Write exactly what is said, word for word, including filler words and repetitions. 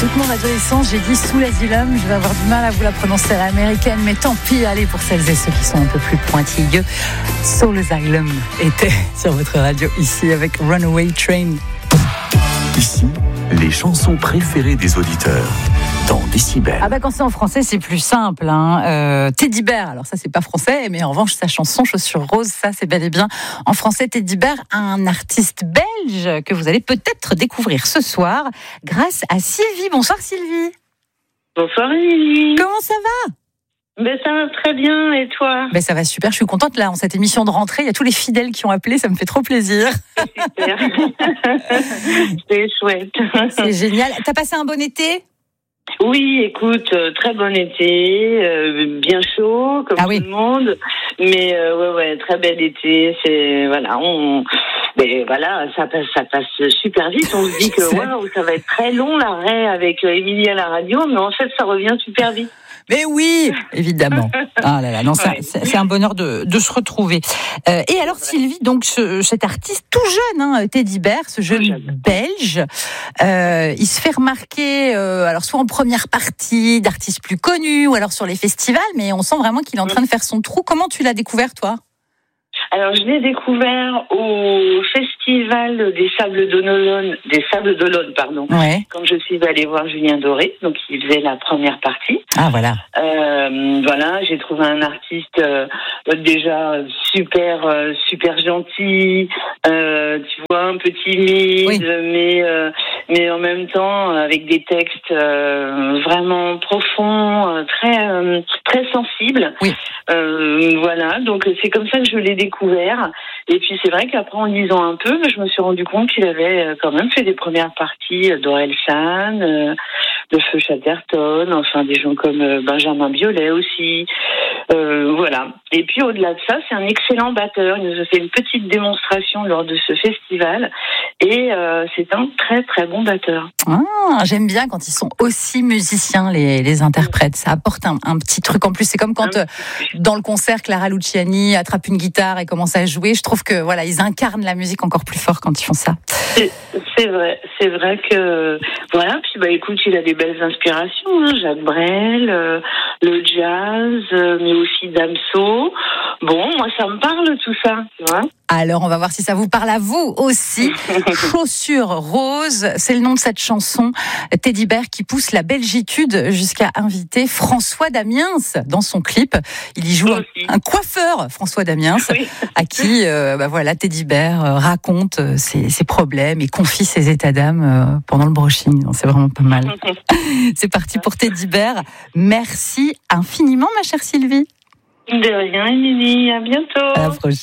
Toute mon adolescence, j'ai dit Soul Asylum. Je vais avoir du mal à vous la prononcer à l'américaine, mais tant pis, allez, pour celles et ceux qui sont un peu plus pointilleux. Soul Asylum était sur votre radio ici avec Runaway Train. Ici, les chansons préférées des auditeurs dans Décibel. Ah bah quand c'est en français, c'est plus simple. Hein. Euh, Teddy Bear, alors ça c'est pas français, mais en revanche sa chanson Chaussures Roses, ça c'est bel et bien en français. Teddy Bear, un artiste belge que vous allez peut-être découvrir ce soir grâce à Sylvie. Bonsoir Sylvie. Bonsoir Émilie. Comment ça va? Ben, ça va très bien, et toi? Ben, ça va super, je suis contente là, en cette émission de rentrée, il y a tous les fidèles qui ont appelé, ça me fait trop plaisir. C'est super. C'est chouette. C'est génial. T'as passé un bon été? Oui, écoute, euh, très bon été, euh, bien chaud, comme ah tout oui. le monde, mais euh, ouais, ouais, très bel été, c'est, voilà, on... Mais voilà, ça passe, ça passe super vite. On se dit que waouh, ça va être très long l'arrêt avec Émilie à la radio, mais en fait, ça revient super vite. Mais oui, évidemment. Ah là là, non, ça, ouais. c'est, c'est un bonheur de, de se retrouver. Euh, et alors Sylvie, donc ce, cet artiste tout jeune, hein, Teddy Bear, ce jeune, jeune. Belge, euh, il se fait remarquer, euh, alors soit en première partie d'artistes plus connus, ou alors sur les festivals, mais on sent vraiment qu'il est en train de faire son trou. Comment tu l'as découvert, toi ? Alors, je l'ai découvert au Festival des Sables d'Olonne, des Sables d'Olonne, pardon. Ouais. Quand je suis allée voir Julien Doré, donc il faisait la première partie. Ah voilà. Euh, voilà, j'ai trouvé un artiste euh, déjà super, euh, super gentil, euh, tu vois, un peu timide, oui. mais euh, mais en même temps avec des textes euh, vraiment profonds, euh, très euh, très sensibles. Oui. Euh, voilà, donc c'est comme ça que je l'ai découvert. Et puis c'est vrai qu'après en lisant un peu, je me suis rendu compte qu'il avait quand même fait des premières parties d'Orelsan, euh, de Feu Chatterton, enfin des gens comme Benjamin Biolay aussi. Euh, voilà. Et puis au-delà de ça, c'est un excellent batteur. Il nous a fait une petite démonstration lors de ce festival et euh, c'est un très très bon batteur. Ah, j'aime bien quand ils sont aussi musiciens, les, les interprètes. Ça apporte un, un petit truc en plus. C'est comme quand euh, dans le concert, Clara Luciani attrape une guitare et commence à jouer. Je trouve que voilà, ils incarnent la musique encore plus fort quand ils font ça. C'est, c'est vrai, c'est vrai que voilà. Puis bah écoute, il a des belles inspirations. Hein. Jacques Brel, euh, le jazz, euh, mais aussi Damso. Bon, moi ça me parle tout ça, tu vois. Alors, on va voir si ça vous parle à vous aussi. Chaussures Roses, c'est le nom de cette chanson. Teddy Bear qui pousse la belgitude jusqu'à inviter François Damiens dans son clip. Il y joue un, un coiffeur, François Damiens, oui. à qui euh, bah voilà, Teddy Bear euh, raconte euh, ses, ses problèmes et confie ses états d'âme euh, pendant le brushing. C'est vraiment pas mal. C'est parti pour Teddy Bear. Merci infiniment, ma chère Sylvie. De rien, Émilie. À bientôt. À la prochaine.